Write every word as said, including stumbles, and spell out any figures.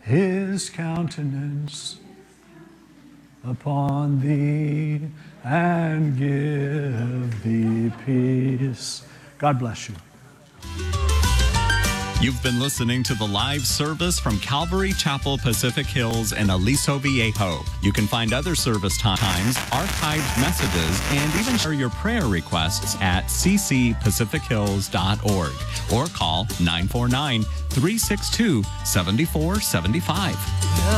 his countenance upon thee and give thee peace. God bless you. You've been listening to the live service from Calvary Chapel, Pacific Hills in Aliso Viejo. You can find other service times, archived messages, and even share your prayer requests at c c pacific hills dot org or call nine four nine, three six two, seven four seven five.